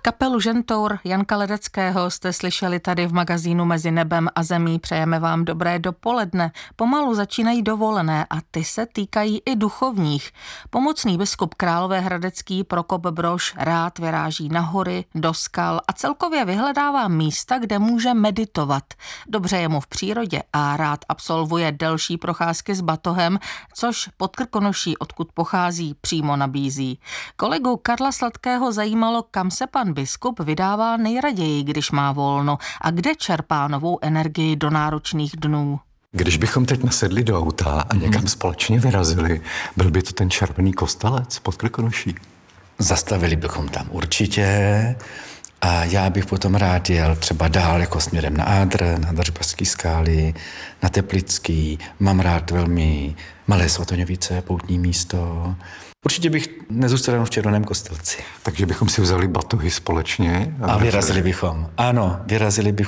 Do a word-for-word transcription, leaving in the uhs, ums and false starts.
Kapelu Žentour Janka Ledeckého jste slyšeli tady v magazínu Mezi nebem a zemí. Přejeme vám dobré dopoledne. Pomalu začínají dovolené a ty se týkají i duchovních. Pomocný biskup Královéhradecký Prokop Brož rád vyráží na hory, do skal a celkově vyhledává místa, kde může meditovat. Dobře je mu v přírodě a rád absolvuje delší procházky s batohem, což Podkrkonoší, odkud pochází, přímo nabízí. Kolegu Karla Sladkého zajímalo, kam se pan biskup vydává nejraději, když má volno a kde čerpá novou energii do náročných dnů. Když bychom teď nasedli do auta a někam hmm. společně vyrazili, byl by to ten Červený Kostelec pod Krkonoší? Zastavili bychom tam určitě a já bych potom rád jel třeba dál jako směrem na Ádr, na Držbařský skály, na Teplický. Mám rád velmi Malé Svatoňovice, poutní místo. Určitě bych nezůstal jenom v Červeném Kostelci. Takže bychom si vzali batohy společně. A, a vyrazili bychom. Ano, vyrazili bychom.